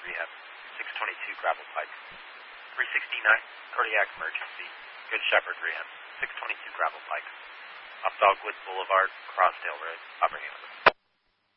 rehab. 622 Gravel Pike. 369 cardiac emergency. Good Shepherd rehab. 622 Gravel Pike. Off Dogwood Boulevard, Crossdale Road, Upper Hanover.